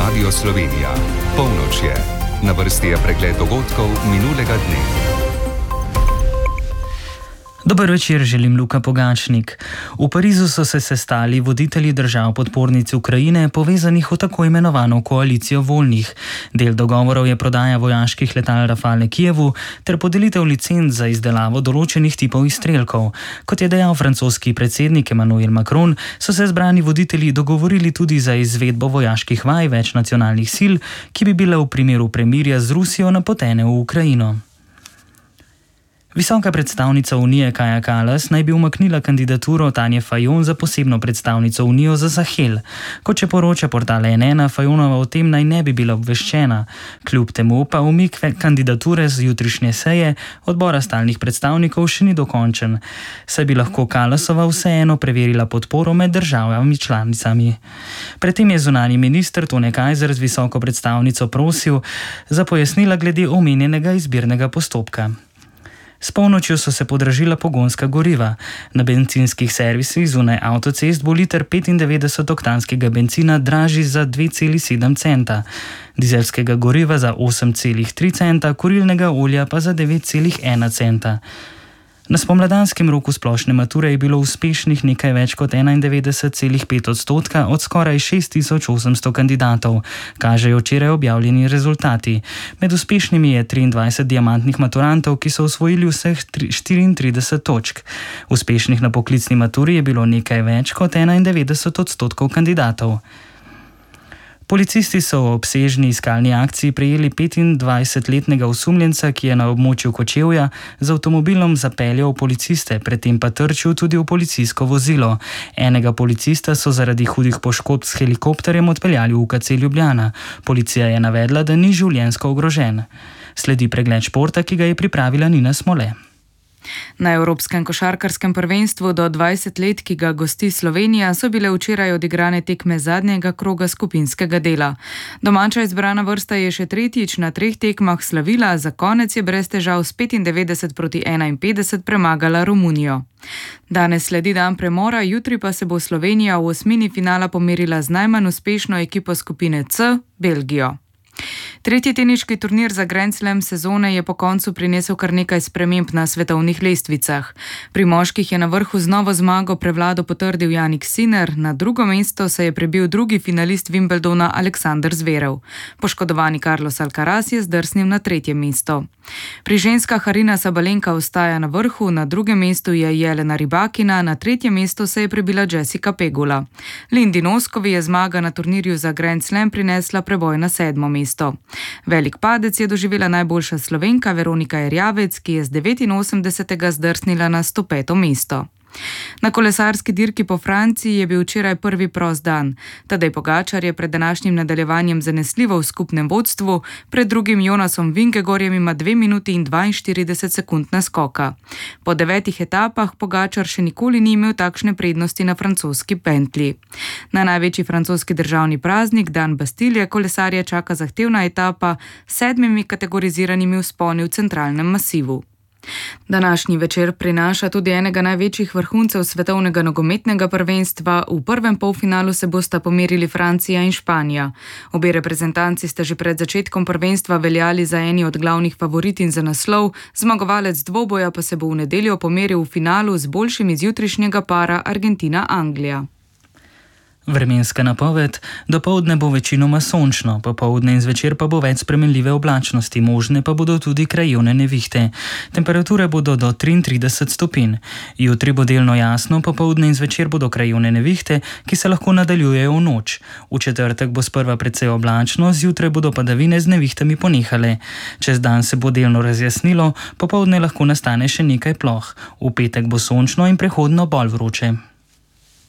Radio Slovenija. Polnoč je. Na vrsti je pregled dogodkov minulega dne. Dober večer, želim Luka Pogačnik. V Parizu so se sestali voditelji držav podpornic Ukrajine, povezanih v tako imenovano koalicijo voljnih. Del dogovorov je prodaja vojaških letal Rafale Kijevu ter podelitev licenc za izdelavo določenih tipov izstrelkov. Kot je dejal francoski predsednik Emmanuel Macron, so se zbrani voditelji dogovorili tudi za izvedbo vojaških vaj večnacionalnih sil, ki bi bile v primeru premirja z Rusijo napotene v Ukrajino. Visoka predstavnica Unije Kaja Kallas naj bi umaknila kandidaturo Tanje Fajon za posebno predstavnico Unijo za Sahel. Kot še poroča portal N1, Fajonova o tem naj ne bi bila obveščena. Kljub temu pa umik kandidature z jutrišnje seje odbora stalnih predstavnikov še ni dokončen. Saj bi lahko Kallasova vseeno preverila podporo med državami članicami. Predtem je zunanji minister Tone Kajzer z visoko predstavnico prosil za pojasnila glede omenjenega izbirnega postopka. S polnočjo so se podražila pogonska goriva. Na bencinskih servisih zunaj avtocest bo liter 95-oktanskega bencina dražji za 2,7 centa, dizelskega goriva za 8,3 centa, kurilnega olja pa za 9,1 centa. Na spomladanskem roku splošne mature je bilo uspešnih nekaj več kot 91,5% od skoraj 6800 kandidatov, kažejo včeraj objavljeni rezultati. Med uspešnimi je 23 diamantnih maturantov, ki so osvojili vseh 34 točk. Uspešnih na poklicni maturi je bilo nekaj več kot 91% kandidatov. Policisti so v obsežni iskalni akciji prejeli 25-letnega osumljenca, ki je na območju Kočevja z avtomobilom zapeljal policiste, predtem pa trčil tudi v policijsko vozilo. Enega policista so zaradi hudih poškodb s helikopterjem odpeljali v UKC Ljubljana. Policija je navedla, da ni življenjsko ogrožen. Sledi pregled športa, ki ga je pripravila Nina Smole. Na Evropskem košarkarskem prvenstvu do 20 let, ki ga gosti Slovenija, so bile včeraj odigrane tekme zadnjega kroga skupinskega dela. Domača izbrana vrsta je še tretjič na 3 tekmah slavila, za konec je brez težav s 95-51 premagala Romunijo. Danes sledi dan premora, jutri pa se bo Slovenija v osmini finala pomerila z najmanj uspešno ekipo skupine C, Belgijo. Tretji teniški turnir za Grand Slam sezone je po koncu prinesel kar nekaj sprememb na svetovnih lestvicah. Pri moških je na vrhu z novo zmago prevlado potrdil Jannik Sinner, na drugo mesto se je prebil drugi finalist Wimbledona Aleksander Zverev. Poškodovani Carlos Alcaraz je zdrsnil na 3. mesto. Pri ženskah Aryna Sabalenka ostaja na vrhu, na drugem mestu je Jelena Rybakina, na 3. mestu se je prebila Jessica Pegula. Lindy Noskovi je zmaga na turnirju za Grand Slam prinesla preboj na 7. mesto. Velik padec je doživela najboljša Slovenka Veronika Erjavec, ki je z 89. zdrsnila na 105. mesto. Na kolesarski dirki po Franciji je bil včeraj prvi prost dan. Tadej Pogačar je pred današnjim nadaljevanjem zanesljivo v skupnem vodstvu, pred drugim Jonasom Vingegaardom ima 2 minuti in 42 sekund naskoka. Po 9 etapah Pogačar še nikoli ni imel takšne prednosti na francoski pentli. Na največji francoski državni praznik, dan Bastilje, kolesarje čaka zahtevna etapa s 7 kategoriziranimi vzponi v centralnem masivu. Današnji večer prinaša tudi enega največjih vrhuncev svetovnega nogometnega prvenstva. V prvem polfinalu se bosta pomerili Francija in Španija. Obe reprezentanci sta že pred začetkom prvenstva veljali za eni od glavnih favoritinj za naslov, zmagovalec dvoboja pa se bo v nedeljo pomeril v finalu z boljšim iz jutrišnjega para Argentina-Anglija. Vremenska napoved: dopoldne bo večinoma sončno, popoldne in zvečer pa bo več spremenljive oblačnosti, možne pa bodo tudi krajevne nevihte. Temperature bodo do 33 stopinj. Jutri bo delno jasno, popoldne in zvečer bodo krajevne nevihte, ki se lahko nadaljujejo v noč. V četrtek bo sprva precej oblačno, zjutraj bodo padavine z nevihtami ponehale. Čez dan se bo delno razjasnilo, popoldne lahko nastane še nekaj ploh. V petek bo sončno in prehodno bolj vroče.